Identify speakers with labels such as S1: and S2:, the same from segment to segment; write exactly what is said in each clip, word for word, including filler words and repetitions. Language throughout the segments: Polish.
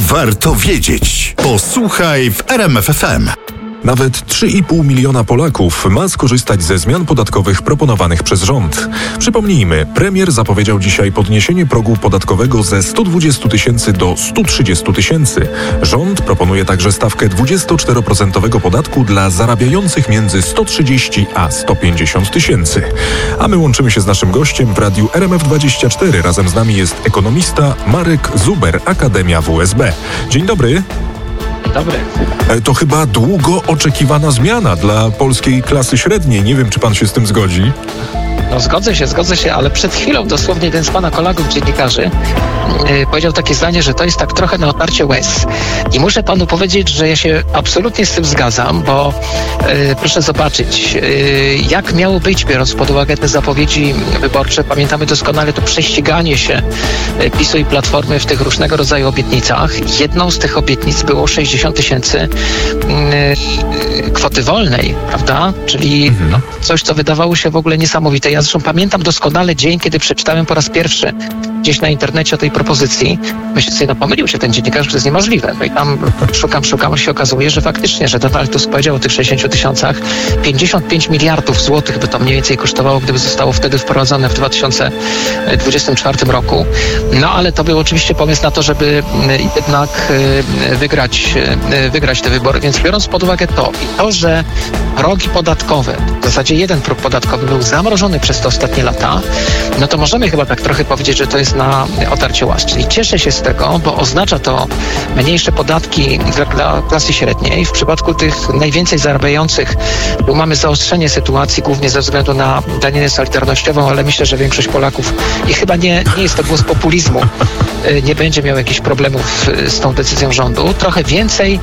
S1: warto wiedzieć. Posłuchaj w R M F F M.
S2: Nawet trzy i pół miliona Polaków ma skorzystać ze zmian podatkowych proponowanych przez rząd. Przypomnijmy, premier zapowiedział dzisiaj podniesienie progu podatkowego ze stu dwudziestu tysięcy do stu trzydziestu tysięcy. Rząd proponuje także stawkę dwudziestoczteroprocentowego podatku dla zarabiających między sto trzydzieści a sto pięćdziesiąt tysięcy. A my łączymy się z naszym gościem w radiu R M F dwadzieścia cztery. Razem z nami jest ekonomista Marek Zuber, Akademia W S B. Dzień dobry.
S3: Dobry.
S2: To chyba długo oczekiwana zmiana dla polskiej klasy średniej. Nie wiem, czy pan się z tym zgodzi.
S3: No zgodzę się, zgodzę się, ale przed chwilą dosłownie jeden z pana kolegów dziennikarzy yy, powiedział takie zdanie, że to jest tak trochę na otarcie łez. I muszę panu powiedzieć, że ja się absolutnie z tym zgadzam, bo yy, proszę zobaczyć, yy, jak miało być, biorąc pod uwagę te zapowiedzi wyborcze. Pamiętamy doskonale to prześciganie się yy, PiSu i Platformy w tych różnego rodzaju obietnicach. Jedną z tych obietnic było sześćdziesiąt tysięcy yy, kwoty wolnej, prawda? Czyli mhm. no, coś, co wydawało się w ogóle niesamowite. Ja zresztą pamiętam doskonale dzień, kiedy przeczytałem po raz pierwszy gdzieś na internecie o tej propozycji. Myślę sobie, no pomylił się ten dziennikarz, że to jest niemożliwe. No i tam szukam, szukam, się okazuje, że faktycznie, że Donald Tusk powiedział o tych sześćdziesięciu tysiącach. pięćdziesiąt pięć miliardów złotych by to mniej więcej kosztowało, gdyby zostało wtedy wprowadzone w dwa tysiące dwudziestym czwartym roku. No ale to był oczywiście pomysł na to, żeby jednak wygrać, wygrać te wybory. Więc biorąc pod uwagę to i to, że progi podatkowe, w zasadzie jeden próg podatkowy był zamrożony przez te ostatnie lata, no to możemy chyba tak trochę powiedzieć, że to jest na otarcie łez. Czyli cieszę się z tego, bo oznacza to mniejsze podatki dla, dla klasy średniej. W przypadku tych najwięcej zarabiających, bo mamy zaostrzenie sytuacji głównie ze względu na daninę solidarnościową, ale myślę, że większość Polaków, i chyba nie, nie jest to głos populizmu, nie będzie miał jakichś problemów z tą decyzją rządu. Trochę więcej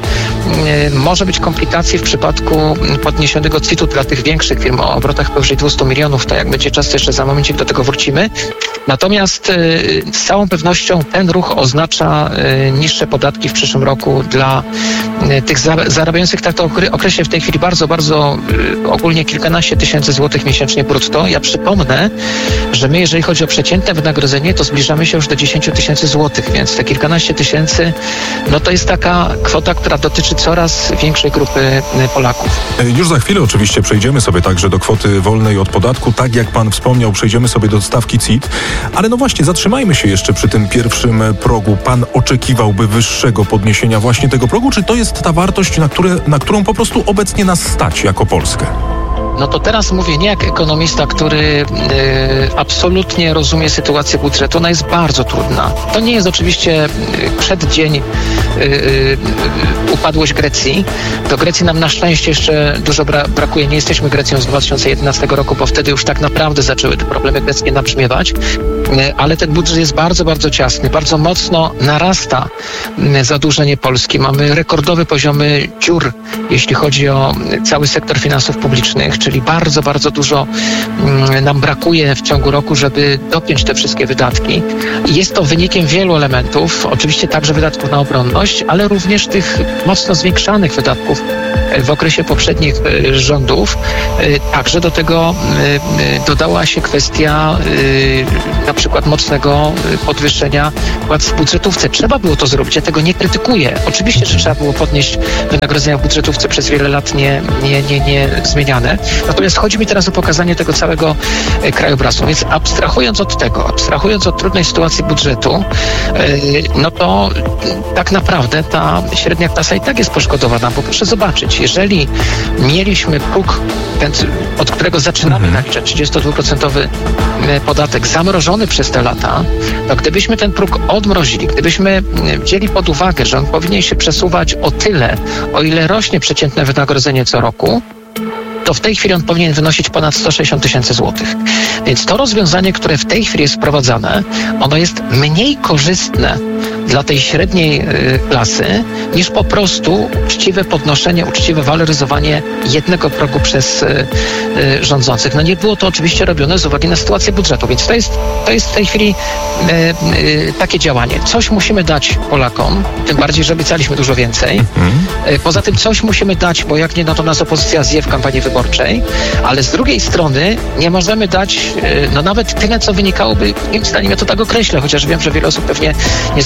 S3: może być komplikacji w przypadku podniesionego C I T-u dla tych większych firm o obrotach powyżej dwieście milionów. To jak będzie czas, to jeszcze za momencik do tego wrócimy. Natomiast z całą pewnością ten ruch oznacza niższe podatki w przyszłym roku dla tych zarabiających, tak to określę w tej chwili bardzo, bardzo ogólnie kilkanaście tysięcy złotych miesięcznie brutto. Ja przypomnę, że my, jeżeli chodzi o przeciętne wynagrodzenie, to zbliżamy się już do dziesięciu tysięcy złotych, więc te kilkanaście tysięcy, no to jest taka kwota, która dotyczy coraz większej grupy Polaków.
S2: Już za chwilę oczywiście przejdziemy sobie także do kwoty wolnej od podatku. Tak jak pan wspomniał, przejdziemy sobie do stawki C I T. Ale no właśnie, zatrzymajmy się jeszcze przy tym pierwszym progu. Pan oczekiwałby wyższego podniesienia właśnie tego progu? Czy to jest ta wartość, na, które, na którą po prostu obecnie nas stać jako Polskę?
S3: No to teraz mówię nie jak ekonomista, który y, absolutnie rozumie sytuację budżetu. Ona jest bardzo trudna. To nie jest oczywiście y, przeddzień y, y, upadłość Grecji. Do Grecji nam na szczęście jeszcze dużo bra- brakuje. Nie jesteśmy Grecją z dwa tysiące jedenastego roku, bo wtedy już tak naprawdę zaczęły te problemy greckie nabrzmiewać. Y, ale ten budżet jest bardzo, bardzo ciasny. Bardzo mocno narasta y, zadłużenie Polski. Mamy rekordowe poziomy dziur, jeśli chodzi o cały sektor finansów publicznych, czyli bardzo, bardzo dużo mm, nam brakuje w ciągu roku, żeby dopiąć te wszystkie wydatki. I jest to wynikiem wielu elementów, oczywiście także wydatków na obronność, ale również tych mocno zwiększanych wydatków w okresie poprzednich y, rządów. Y, także do tego y, dodała się kwestia y, na przykład mocnego podwyższenia płac w budżetówce. Trzeba było to zrobić, ja tego nie krytykuję. Oczywiście, że trzeba było podnieść wynagrodzenia w budżetówce przez wiele lat nie, nie, nie, nie zmieniane. Natomiast chodzi mi teraz o pokazanie tego całego e, krajobrazu. Więc abstrahując od tego, abstrahując od trudnej sytuacji budżetu, e, no to e, tak naprawdę ta średnia klasa i tak jest poszkodowana, bo proszę zobaczyć, jeżeli mieliśmy próg, ten, od którego zaczynamy naliczać trzydziestodwuprocentowy podatek zamrożony przez te lata, to gdybyśmy ten próg odmrozili, gdybyśmy wzięli pod uwagę, że on powinien się przesuwać o tyle, o ile rośnie przeciętne wynagrodzenie co roku, to w tej chwili on powinien wynosić ponad sto sześćdziesiąt tysięcy złotych. Więc to rozwiązanie, które w tej chwili jest wprowadzane, ono jest mniej korzystne dla tej średniej y, klasy niż po prostu uczciwe podnoszenie, uczciwe waloryzowanie jednego progu przez y, y, rządzących. No nie było to oczywiście robione z uwagi na sytuację budżetu, więc to jest, to jest w tej chwili y, y, takie działanie. Coś musimy dać Polakom, tym bardziej, że obiecaliśmy dużo więcej. Y, poza tym coś musimy dać, bo jak nie, no to nas opozycja zje w kampanii wyborczej, ale z drugiej strony nie możemy dać y, no nawet tyle, co wynikałoby, moim zdaniem, ja to tak określę, chociaż wiem, że wiele osób pewnie nie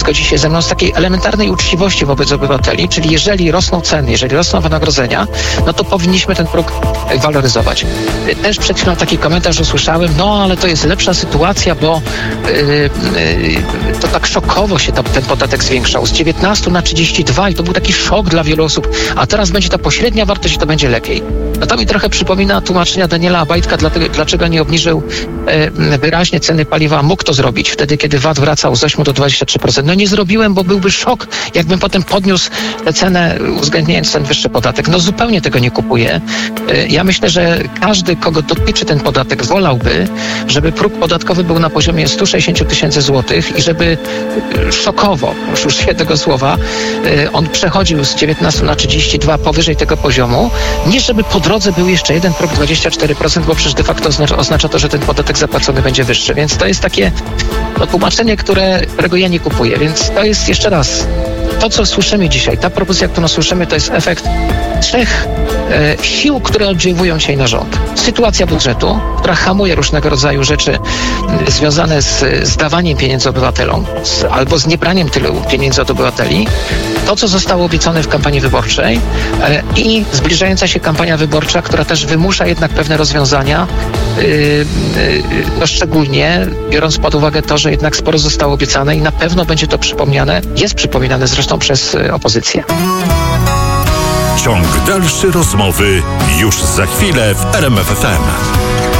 S3: zgodzi się ze mną, z takiej elementarnej uczciwości wobec obywateli, czyli jeżeli rosną ceny, jeżeli rosną wynagrodzenia, no to powinniśmy ten próg waloryzować. Też przed chwilą taki komentarz usłyszałem, no ale to jest lepsza sytuacja, bo yy, yy, to tak szokowo się to, ten podatek zwiększał z dziewiętnastu na trzydzieści dwa i to był taki szok dla wielu osób, a teraz będzie ta pośrednia wartość i to będzie lepiej. No to mi trochę przypomina tłumaczenia Daniela Obajtka, dlatego, dlaczego nie obniżył yy, wyraźnie ceny paliwa. Mógł to zrobić wtedy, kiedy V A T wracał z ośmiu do dwudziestu trzech procent. No nie zrobiłem, bo byłby szok, jakbym potem podniósł tę cenę, uwzględniając ten wyższy podatek. No zupełnie tego nie kupuję. Ja myślę, że każdy, kogo dotyczy ten podatek, wolałby, żeby próg podatkowy był na poziomie stu sześćdziesięciu tysięcy złotych i żeby szokowo, już użyję tego słowa, on przechodził z dziewiętnastu na trzydzieści dwa powyżej tego poziomu, niż żeby po drodze był jeszcze jeden próg dwadzieścia cztery procent, bo przecież de facto oznacza, oznacza to, że ten podatek zapłacony będzie wyższy. Więc to jest takie no, tłumaczenie, które, którego ja nie kupuję. Więc to jest jeszcze raz, to co słyszymy dzisiaj, ta propozycja, którą słyszymy, to jest efekt trzech e, sił, które oddziałują dzisiaj na rząd. Sytuacja budżetu, która hamuje różnego rodzaju rzeczy e, związane z, z dawaniem pieniędzy obywatelom z, albo z niebraniem tylu pieniędzy od obywateli. To, co zostało obiecane w kampanii wyborczej e, i zbliżająca się kampania wyborcza, która też wymusza jednak pewne rozwiązania, e, e, no szczególnie biorąc pod uwagę to, że jednak sporo zostało obiecane i na pewno będzie to przypomniane, jest przypominane zresztą przez e, opozycję.
S1: Ciąg dalszy rozmowy już za chwilę w R M F F M.